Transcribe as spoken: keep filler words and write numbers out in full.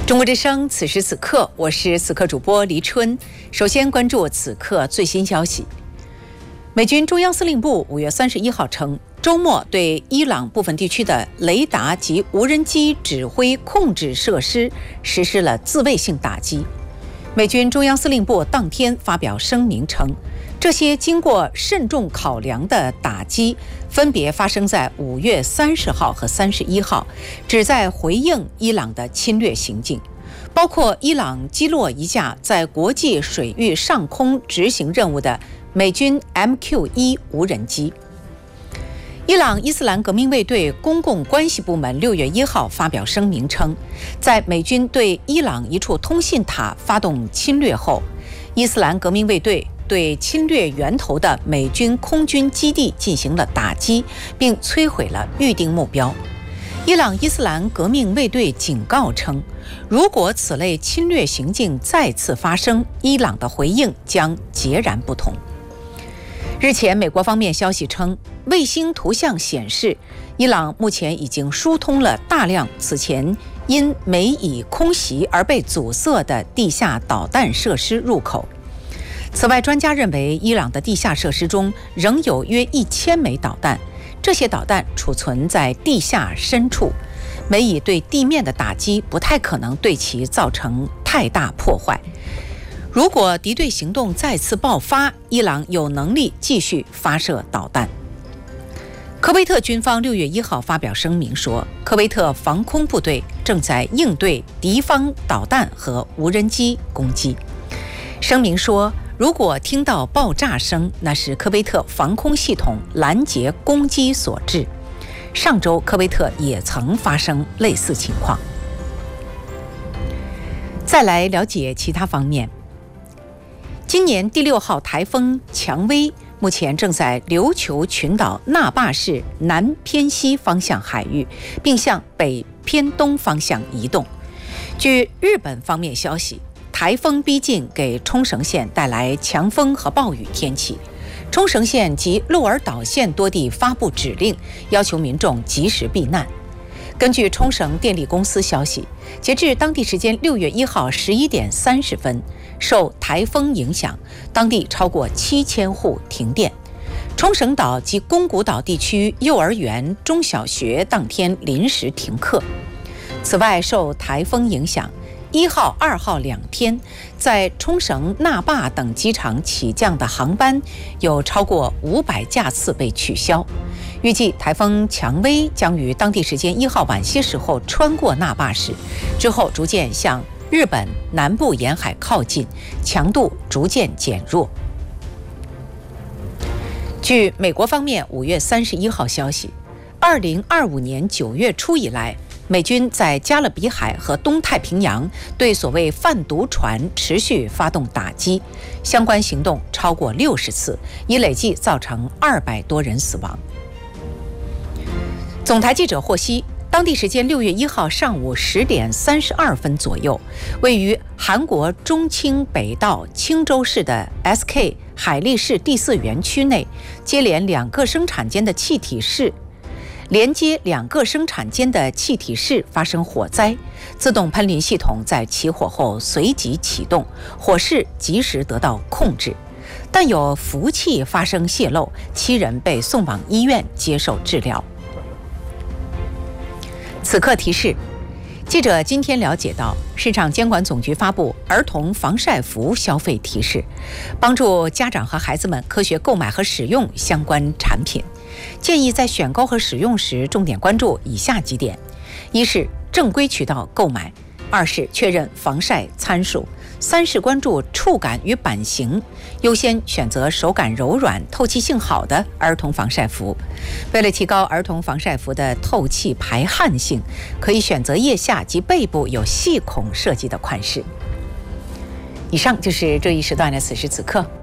中国之声，此时此刻，我是此刻主播黎春。首先关注此刻最新消息。美军中央司令部五月三十一号称，周末对伊朗部分地区的雷达及无人机指挥控制设施实施了自卫性打击。美军中央司令部当天发表声明称，这些经过慎重考量的打击分别发生在五月三十号和三十一号，旨在回应伊朗的侵略行径，包括伊朗击落一架在国际水域上空执行任务的美军 M Q 一 无人机。伊朗伊斯兰革命卫队公共关系部门六月一号发表声明称，在美军对伊朗一处通信塔发动侵略后，伊斯兰革命卫队对侵略源头的美军空军基地进行了打击，并摧毁了预定目标。伊朗伊斯兰革命卫队警告称，如果此类侵略行径再次发生，伊朗的回应将截然不同。日前，美国方面消息称，卫星图像显示，伊朗目前已经疏通了大量此前因美以空袭而被阻塞的地下导弹设施入口。此外，专家认为，伊朗的地下设施中仍有约一千枚导弹，这些导弹储存在地下深处，美以对地面的打击不太可能对其造成太大破坏。如果敌对行动再次爆发，伊朗有能力继续发射导弹。科威特军方六月一号发表声明说，科威特防空部队正在应对敌方导弹和无人机攻击。声明说，如果听到爆炸声，那是科威特防空系统拦截攻击所致。上周科威特也曾发生类似情况。再来了解其他方面。今年第六号台风蔷薇目前正在琉球群岛那霸市南偏西方向海域，并向北偏东方向移动。据日本方面消息，台风逼近给冲绳县带来强风和暴雨天气，冲绳县及鹿儿岛县多地发布指令，要求民众及时避难。根据冲绳电力公司消息，截至当地时间六月一号十一点三十分，受台风影响，当地超过七千户停电。冲绳岛及宫古岛地区幼儿园、中小学当天临时停课。此外，受台风影响，一号、二号两天，在冲绳、那霸等机场起降的航班有超过五百架次被取消。预计台风蔷薇将于当地时间一号晚些时候穿过那霸市，之后逐渐向日本南部沿海靠近，强度逐渐减弱。据美国方面五月三十一号消息，二零二五年九月初以来，美军在加勒比海和东太平洋对所谓贩毒船持续发动打击，相关行动超过六十次，已累计造成二百多人死亡。总台记者获悉，当地时间六月一号上午十点三十二分左右，位于韩国中清北道青州市的 S K 海力士第四园区内，接连两个生产间的气体室连接两个生产间的气体室发生火灾，自动喷淋系统在起火后随即启动，火势及时得到控制，但有氟气发生泄漏，七人被送往医院接受治疗。此刻提示，记者今天了解到，市场监管总局发布儿童防晒服消费提示，帮助家长和孩子们科学购买和使用相关产品。建议在选购和使用时重点关注以下几点：一是正规渠道购买，二是确认防晒参数，三是关注触感与版型，优先选择手感柔软、透气性好的儿童防晒服。为了提高儿童防晒服的透气排汗性，可以选择腋下及背部有细孔设计的款式。以上就是这一时段的此时此刻，